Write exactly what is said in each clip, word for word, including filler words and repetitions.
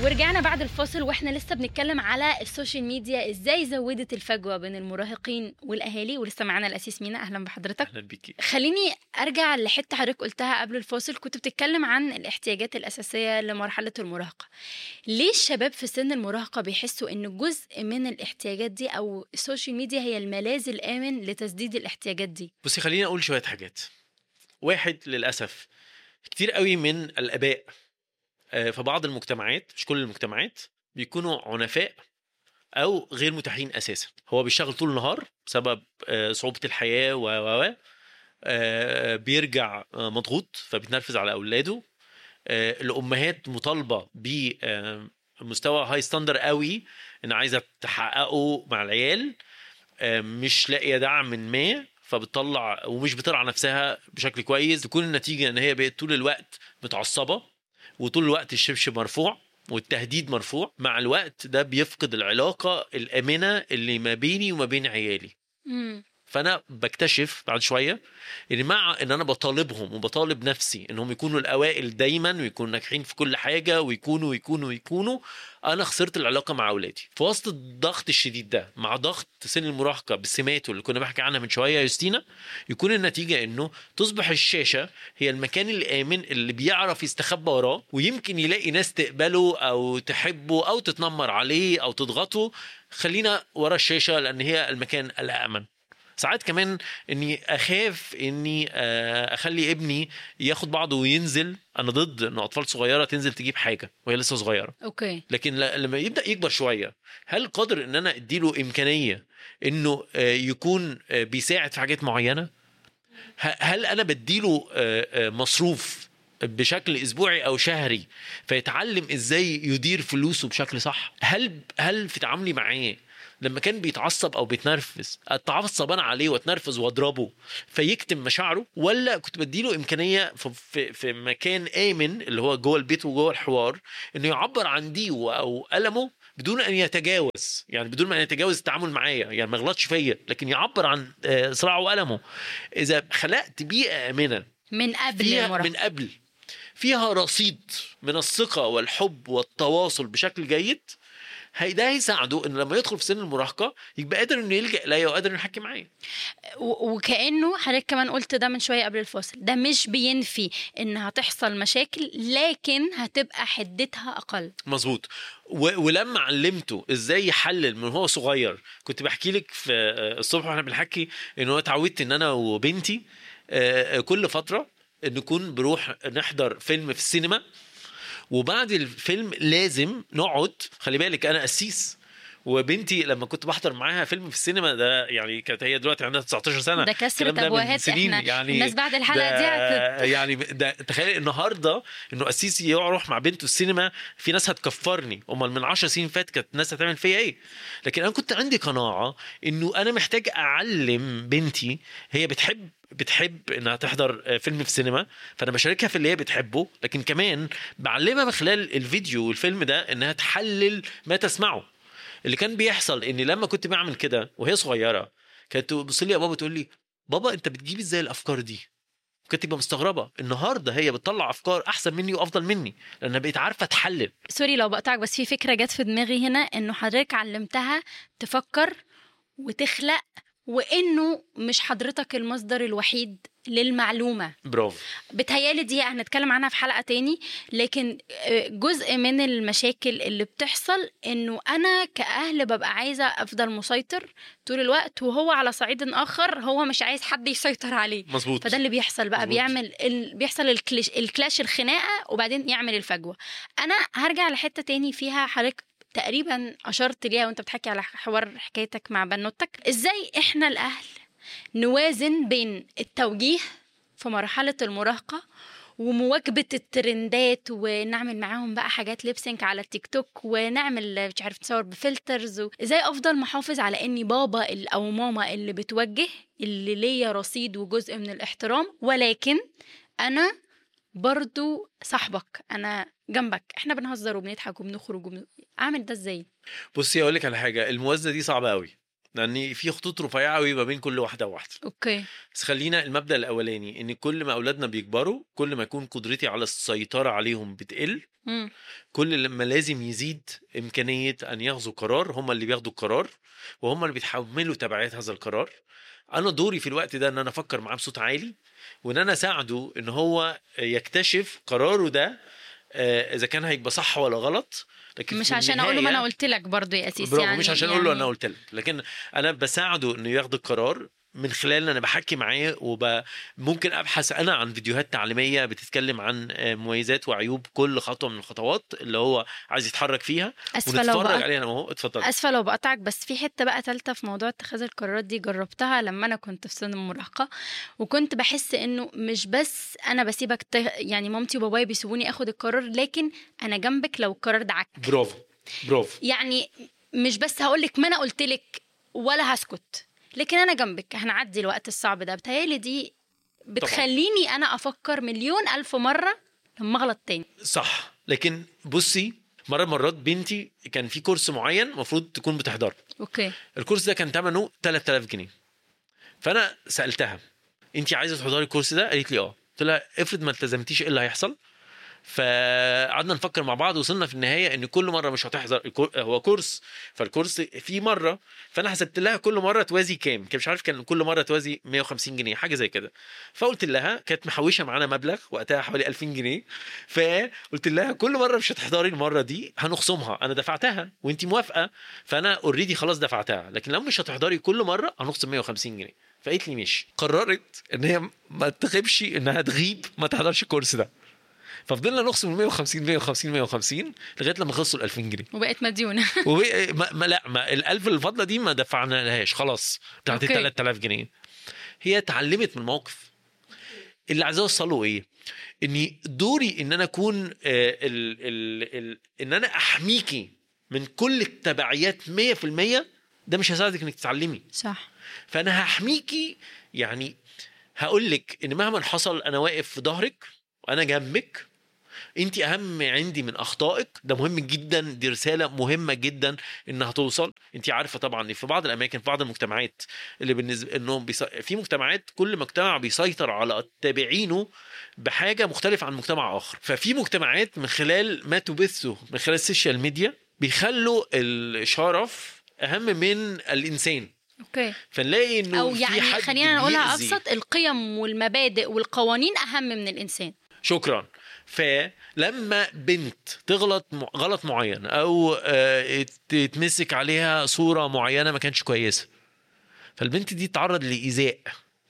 ورجعنا بعد الفاصل واحنا لسه بنتكلم على السوشيال ميديا ازاي زودت الفجوه بين المراهقين والاهالي، ولسه معانا الاسيس مينا. اهلا بحضرتك. اهلا بيكي. خليني ارجع لحته حضرتك قلتها قبل الفاصل، كنت بتتكلم عن الاحتياجات الاساسيه لمرحله المراهقه. ليه الشباب في سن المراهقه بيحسوا ان جزء من الاحتياجات دي او السوشيال ميديا هي الملاذ الامن لتسديد الاحتياجات دي؟ بصي خليني اقول شويه حاجات. واحد، للاسف كتير قوي من الاباء في بعض المجتمعات، مش كل المجتمعات، بيكونوا عنفاء او غير متاحين اساسا. هو بيشتغل طول النهار بسبب صعوبه الحياه و و بيرجع مضغوط فبيتنرفز على اولاده. الامهات مطالبه بمستوى هاي ستاندر قوي ان عايزه تحققه مع العيال، مش لاقيه دعم من ما فبتطلع ومش بترعى نفسها بشكل كويس. تكون النتيجه ان هي بقت طول الوقت متعصبه وطول الوقت الشبشب مرفوع والتهديد مرفوع. مع الوقت ده بيفقد العلاقه الامنه اللي ما بيني وما بين عيالي. امم فانا بكتشف بعد شويه ان مع ان انا بطالبهم وبطالب نفسي انهم يكونوا الاوائل دايما ويكونوا ناجحين في كل حاجه ويكونوا ويكونوا ويكونوا انا خسرت العلاقه مع اولادي. في وسط الضغط الشديد ده مع ضغط سن المراهقه بسماته اللي كنا بحكي عنها من شويه يا يوستينا، يكون النتيجه انه تصبح الشاشه هي المكان الامن اللي بيعرف يستخبى وراه، ويمكن يلاقي ناس تقبله او تحبه او تتنمر عليه او تضغطه. خلينا ورا الشاشه لان هي المكان الامن. ساعات كمان اني اخاف اني اخلي ابني ياخد بعضه وينزل. انا ضد ان اطفال صغيره تنزل تجيب حاجه وهي لسه صغيره، اوكي، لكن لما يبدا يكبر شويه هل قادر ان انا اديله امكانيه انه يكون بيساعد في حاجات معينه؟ هل انا بديله مصروف بشكل اسبوعي او شهري فيتعلم ازاي يدير فلوسه بشكل صح؟ هل هل في تعاملي معاه لما كان بيتعصب او بيتنرفز اتعصب انا عليه واتنرفز واضربه فيكتم مشاعره، ولا كنت بديله امكانيه في في مكان امن اللي هو جوه البيت وجوه الحوار انه يعبر عن دي او المه بدون ان يتجاوز، يعني بدون ما يتجاوز التعامل معايا، يعني ما يغلطش فيا لكن يعبر عن صراعه والمه. اذا خلقت بيئه امنه من قبل فيها من قبل فيها رصيد من الثقه والحب والتواصل بشكل جيد، ده هيساعده ان لما يدخل في سن المراهقه يبقى قادر انه يلجأ ليا وقادر انه يحكي معايا. وكأنه حضرتك كمان قلت ده من شويه قبل الفاصل، ده مش بينفي ان هتحصل مشاكل لكن هتبقى حدتها اقل. مظبوط. ولما علمته ازاي يحلل من هو صغير، كنت بحكي لك في الصبح واحنا بنحكي انه انا اتعودت ان انا وبنتي كل فتره نكون بروح نحضر فيلم في السينما، وبعد الفيلم لازم نقعد. خلي بالك انا قسيس، وبنتي لما كنت بحضر معاها فيلم في السينما ده يعني كانت هي دلوقتي عندها تسعتاشر سنه، ده كسر ابوهات احنا يعني الناس بعد الحلقه دي هت... يعني ده تخيل النهارده انه قسيس يروح مع بنته السينما، في ناس هتكفرني. امال من عشر سنين فات كانت الناس هتعمل فيا ايه؟ لكن انا كنت عندي قناعه انه انا محتاج اعلم بنتي، هي بتحب بتحب انها تحضر فيلم في السينما فانا بشاركها في اللي هي بتحبه، لكن كمان بعلمها من خلال الفيديو والفيلم ده انها تحلل ما تسمعه. اللي كان بيحصل اني لما كنت بعمل كده وهي صغيره كانت تبص لي يا بابا تقول لي بابا انت بتجيب ازاي الافكار دي؟ كنت تبقى مستغربه. النهارده هي بتطلع افكار احسن مني وافضل مني لانها بقيت عارفه تحلل. سوري لو بقطعك، بس في فكره جت في دماغي هنا، انه حضرتك علمتها تفكر وتخلق، وانه مش حضرتك المصدر الوحيد للمعلومه. برافو. بتهيالي دي هنتكلم عنها في حلقه تاني، لكن جزء من المشاكل اللي بتحصل انه انا كاهل ببقى عايزه افضل مسيطر طول الوقت، وهو على صعيد اخر هو مش عايز حد يسيطر عليه. مظبوط. فده اللي بيحصل بقى. مزبوط. بيعمل ال... بيحصل الكلاش الكلاش الخناقه وبعدين يعمل الفجوه. انا هرجع لحته تاني فيها حضرتك تقريبا اشرت ليها وانت بتحكي على حوار حكايتك مع بنوتك، ازاي احنا الاهل نوازن بين التوجيه في مرحله المراهقه ومواكبه الترندات، ونعمل معاهم بقى حاجات ليبسينك على التيك توك، ونعمل مش عارف تصور بفلترز، ازاي افضل محافظ على اني بابا او ماما اللي بتوجه، اللي ليا رصيد وجزء من الاحترام، ولكن انا برضو صاحبك، انا جنبك، احنا بنهزر وبنضحك وبنخرج وبن... اعمل ده ازاي؟ بصي اقول لك على حاجه، الموازنه دي صعبه قوي لان في خطوط رفيعه قوي ما بين كل واحده وواحده. اوكي. بس خلينا المبدا الاولاني ان كل ما اولادنا بيكبروا كل ما يكون قدرتي على السيطره عليهم بتقل، مم. كل لما لازم يزيد امكانيه ان ياخذوا قرار، هم اللي بياخدوا القرار وهم اللي بيتحملوا تبعات هذا القرار. انا دوري في الوقت ده ان انا افكر معاه بصوت عالي، وان انا اساعده ان هو يكتشف قراره ده آه، اذا كان هيبقى صح ولا غلط. لكن مش في عشان اقول له ما النهاية- انا قلت لك برضو يا اسيس برافو، يعني مش عشان يعني اقول له انا قلت لك، لكن انا بساعده انه ياخد القرار من خلال ان انا بحكي معاه، وممكن ابحث انا عن فيديوهات تعليميه بتتكلم عن آه، مميزات وعيوب كل خطوه من الخطوات اللي هو عايز يتحرك فيها، اسفه لو ونتفرج بقى عليها انا وهو. اتفضل. اسفه لو بقطعك، بس في حته بقى ثالثه في موضوع اتخاذ القرارات دي جربتها لما انا كنت في سن المراهقه، وكنت بحس انه مش بس انا بسيبك ت... يعني مامتي وبابايا بيسيبوني اخد القرار، لكن انا جنبك لو القرار ده عك. برافو برافو. يعني مش بس هقولك ما انا قلتلك ولا هسكت، لكن انا جنبك، هنعدي الوقت الصعب ده. بتهيالي دي بتخليني انا افكر مليون الف مره لما اغلط تاني. صح. لكن بصي، مرة مرات بنتي كان في كورس معين المفروض تكون بتحضره. اوكي. الكورس ده كان ثمنه ثلاثة آلاف جنيه. فانا سالتها انت عايزه تحضري الكورس ده؟ قالت لي اه. قلت لها افرض ما التزمتيش ايه اللي هيحصل؟ فقعدنا نفكر مع بعض، وصلنا في النهايه ان كل مره مش هتحضر الكور... هو كورس، فالكورس في مره، فانا حسبت لها كل مره توازي كام، كان مش عارف، كان كل مره توازي مية وخمسين جنيه حاجه زي كده. فقلت لها، كانت محوشه معانا مبلغ وقتها حوالي ألفين جنيه، فقلت لها كل مره مش هتحضري المره دي هنخصمها، انا دفعتها وانت موافقه، فانا اوريدي خلاص دفعتها، لكن لو مش هتحضري كل مره هنخصم مية وخمسين جنيه. فقالت لي ماشي. قررت ان هي ما تغيبش، انها تغيب ما تحضرش الكورس ده. ففضلنا نقسم مية وخمسين مية وخمسين مية وخمسين لغايه لما خلصوا ال ألفين جنيه، وبقت مديونه. وبقى ما ما لا ما الألف الفضله دي ما دفعنا لهاش خلاص، بتاعت ال ثلاثة آلاف جنيه. هي اتعلمت من الموقف. اللي عايز اوصله ايه؟ اني دوري ان انا اكون آه ال ال ال ان انا احميكي من كل التبعيات مية في المية. ده مش هيساعدك انك تتعلمي. صح. فانا هحميكي، يعني هقول لك ان مهما حصل انا واقف في ظهرك وانا جنبك. انت اهم عندي من اخطائك. ده مهم جدا، دي رساله مهمه جدا انها توصل. انت عارفه طبعا ان في بعض الاماكن، في بعض المجتمعات اللي بالنسبه انهم بيص... في مجتمعات كل مجتمع بيسيطر على تابعينه بحاجه مختلفه عن مجتمع اخر. ففي مجتمعات من خلال ما تبثه من خلال السوشيال ميديا بيخلوا الشرف اهم من الانسان. اوكي. فنلاقي انه او في يعني حد خلينا نقولها بيأذي. ابسط، القيم والمبادئ والقوانين اهم من الانسان. شكرا. فلما بنت تغلط غلط معين او تتمسك عليها صورة معينة ما كانش كويسة، فالبنت دي تعرض لإيذاء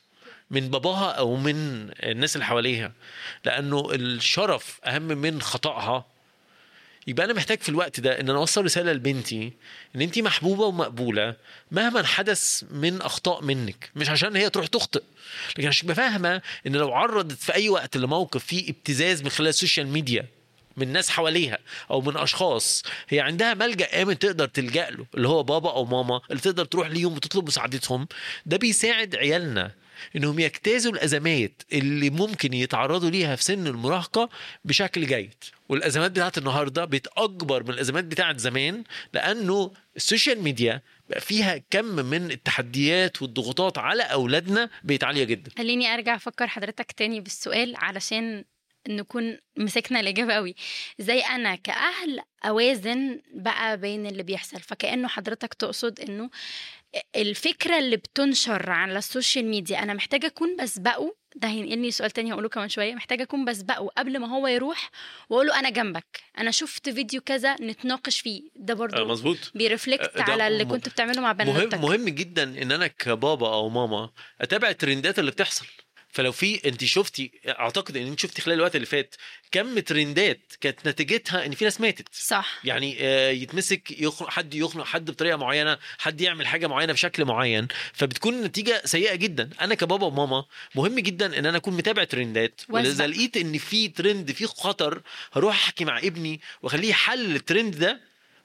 من باباها او من الناس اللي حواليها، لانه الشرف اهم من خطأها. يبقى انا محتاج في الوقت ده ان انا اوصل رساله لبنتي ان انت محبوبه ومقبوله مهما حدث من اخطاء منك، مش عشان هي تروح تخطئ، لكن عشان فاهمه ان لو عرضت في اي وقت لموقف فيه ابتزاز من خلال السوشيال ميديا من ناس حواليها او من اشخاص، هي عندها ملجأ امن تقدر تلجأ له، اللي هو بابا او ماما، اللي تقدر تروح ليهم وتطلب مساعدتهم. ده بيساعد عيالنا انهم يجتازوا الازمات اللي ممكن يتعرضوا ليها في سن المراهقه بشكل جيد. والازمات بتاعت النهارده بتأكبر من الازمات بتاعت زمان، لانه السوشيال ميديا بقى فيها كم من التحديات والضغوطات على اولادنا بقت عاليه جدا. خليني ارجع افكر حضرتك تاني بالسؤال علشان نكون مسكنا الإجابة قوي. زي أنا كأهل أوازن بقى بين اللي بيحصل. فكأنه حضرتك تقصد أنه الفكرة اللي بتنشر على السوشيال ميديا أنا محتاجة أكون بسبقه. ده هينقلني سؤال تاني هقوله كمان شوية. محتاجة أكون بسبقه قبل ما هو يروح وأقوله أنا جنبك، أنا شفت فيديو كذا نتناقش فيه. ده برضو مظبوط، بيرفلكت على اللي كنت بتعمله مع بنوتك. مهم مهم جدا ان انا كبابا او ماما اتابع الترندات اللي بتحصل. فلو في انت شفتي، اعتقد ان انت شفتي خلال الوقت اللي فات كم ترندات كانت نتيجتها ان في ناس ماتت. صح. يعني يتمسك يخنق حد، يخنق حد بطريقه معينه، حد يعمل حاجه معينه بشكل معين، فبتكون النتيجه سيئه جدا. انا كبابا وماما مهم جدا ان انا اكون متابع ترندات، واذا لقيت ان في ترند فيه خطر هروح احكي مع ابني واخليه يحل الترند ده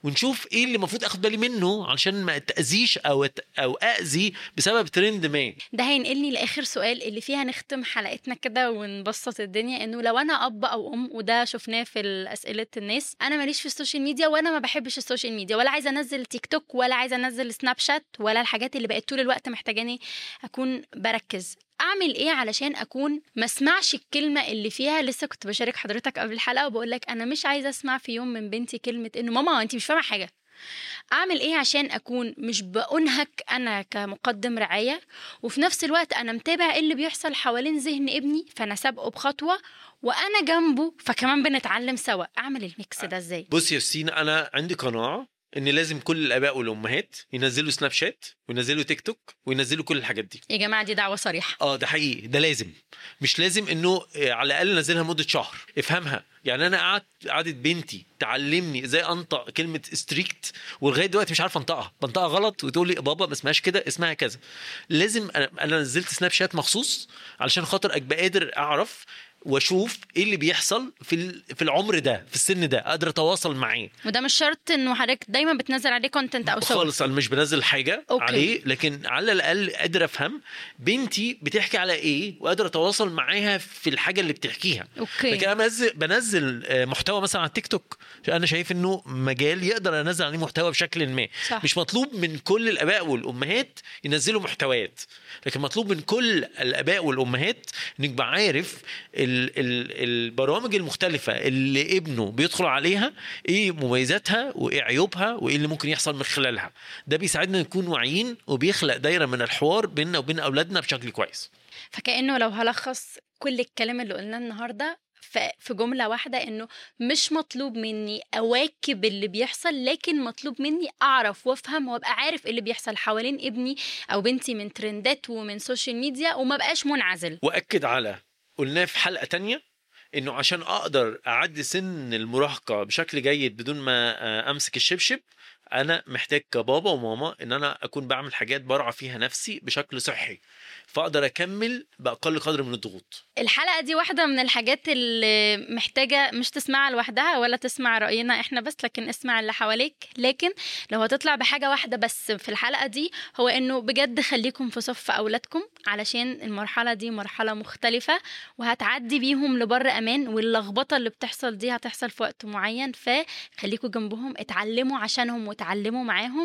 ونشوف ايه اللي المفروض اخد بالي منه علشان ما اتاذيش او او اذي بسبب ترند ما. ده هينقلني لاخر سؤال اللي فيها نختم حلقتنا كده ونبسط الدنيا، انه لو انا اب او ام، وده شفناه في اسئله الناس، انا ماليش في السوشيال ميديا وانا ما بحبش السوشيال ميديا، ولا عايزه انزل تيك توك، ولا عايزه انزل سناب شات، ولا الحاجات اللي بقت طول الوقت محتاجاني اكون بركز، اعمل ايه علشان اكون ما اسمعش الكلمه اللي فيها؟ لسه كنت بشارك حضرتك قبل الحلقه وبقول لك انا مش عايزه اسمع في يوم من بنتي كلمه انه ماما انت مش فاهمه حاجه. اعمل ايه عشان اكون مش بأنهك انا كمقدم رعايه، وفي نفس الوقت انا متابع ايه اللي بيحصل حوالين ذهن ابني فانا سابقه بخطوه وانا جنبه فكمان بنتعلم سوا؟ اعمل الميكس ده ازاي؟ بص يا سينا، انا عندي قناعه ان لازم كل الاباء والامهات ينزلوا سناب شات وينزلوا تيك توك وينزلوا كل الحاجات دي. يا جماعه دي دعوه صريحه. اه ده حقيقي، ده لازم. مش لازم انه على الاقل نزلها مده شهر افهمها. يعني انا قعدت قعدت بنتي تعلمني ازاي انطق كلمه ستريكت، ولغايه دلوقتي مش عارفه انطقها، بنطقها غلط وتقول لي بابا ما اسمهاش كده، اسمها كذا. لازم انا, أنا نزلت سناب شات مخصوص علشان خاطر ابقى قادر اعرف واشوف ايه اللي بيحصل في في العمر ده، في السن ده، قادر اتواصل معاه. وده مش شرط انه حضرتك دايما بتنزل عليه كونتنت او صور خالص، انا مش بنزل حاجه أوكي. عليه، لكن على الاقل قادر افهم بنتي بتحكي على ايه وقادر اتواصل معاها في الحاجه اللي بتحكيها. أوكي. لكن انا بنزل, بنزل محتوى مثلا على التيك توك، انا شايف انه مجال يقدر انزل عليه محتوى بشكل ما. صح. مش مطلوب من كل الاباء والامهات ينزلوا محتويات، لكن مطلوب من كل الاباء والامهات انك يبقى عارف ال ال البرامج المختلفة اللي ابنه بيدخل عليها ايه مميزاتها وايه عيوبها وايه اللي ممكن يحصل من خلالها. ده بيساعدنا نكون واعيين وبيخلق دايرة من الحوار بيننا وبين اولادنا بشكل كويس. فكأنه لو هلخص كل الكلام اللي قلناه النهارده في جملة واحدة، انه مش مطلوب مني اواكب اللي بيحصل، لكن مطلوب مني اعرف وافهم وابقى عارف اللي بيحصل حوالين ابني او بنتي من ترندات ومن سوشيال ميديا، وما بقاش منعزل. واكد على قلناه في حلقة تانية انه عشان اقدر اعدي سن المراهقة بشكل جيد بدون ما امسك الشبشب، انا محتاج كبابا وماما ان انا اكون بعمل حاجات برعى فيها نفسي بشكل صحي، فاقدر اكمل باقل قدر من الضغوط. الحلقه دي واحده من الحاجات اللي محتاجه مش تسمعها لوحدها ولا تسمع راينا احنا بس، لكن اسمع اللي حواليك. لكن لو هتطلع بحاجه واحده بس في الحلقه دي، هو انه بجد خليكم في صف اولادكم، علشان المرحله دي مرحله مختلفه وهتعدي بيهم لبر امان، واللخبطه اللي بتحصل دي هتحصل في وقت معين، فخليكم جنبهم، اتعلموا عشانهم وتعلموا معاهم،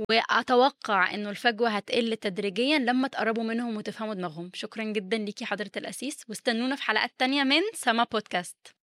واتوقع انه الفجوه هتقل تدريجيا لما تقربوا منهم وتفهموا دماغهم. شكرا جدا ليكي حضرة الأسيس، واستنونا في حلقات تانية من سما بودكاست.